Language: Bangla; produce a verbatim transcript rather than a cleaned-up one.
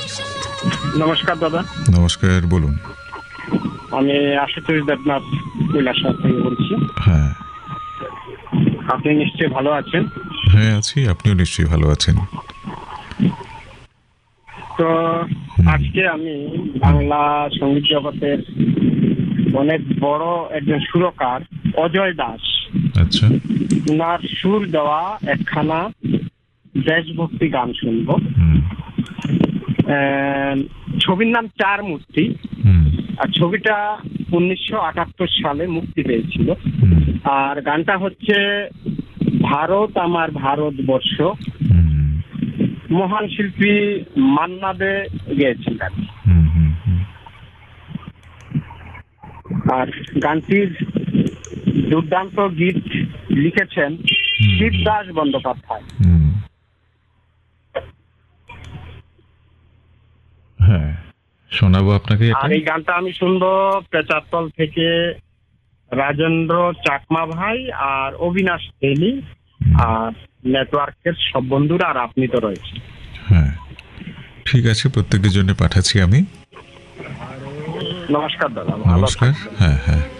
নমস্কার দাদা। নমস্কার, বলুন। আমি আশুতোষ দেবনাথ কৈলাসহর থেকে বলছি। হ্যাঁ আপনি নিশ্চয়ই ভালো আছেন? হ্যাঁ আছি, আপনিও নিশ্চয়ই ভালো আছেন। তো আজকে আমি বাংলা সঙ্গীত জগতের অনেক বড় একজন সুরকার অজয় দাস, আচ্ছা। ওনার সুর দেওয়া একখানা দেশভক্তি গান শুনবো। হুম আহ, ছবির নাম চার মূর্তি, হুম আর ছবিটা উনিশশো আটাত্তর সালে মুক্তি পেয়েছিল। হুম আর গানটা হচ্ছে ভারত আমার ভারতবর্ষ। হুম মহান শিল্পী মান্না দে গেয়েছেন গান। হুম হুম হুম আর গানটির দুর্দান্ত গীত লিখেছেন শিবদাস বন্দ্যোপাধ্যায়। হুম। হ্যাঁ, শোনাবো আপনাকে এটা। আর এই গানটা আমি শুনবো পেচারতল থেকে রাজেন্দ্র চাকমা ভাই আর অবিনাশ তেলি আর নেটওয়ার্কের সব বন্ধুরা, আর আপনি তো রয়েছে। হ্যাঁ ঠিক আছে, প্রত্যেকের জন্য পাঠাচ্ছি আমি। নমস্কার দাদা, ভালো নমস্কার। থাকবেন। হ্যাঁ হ্যাঁ।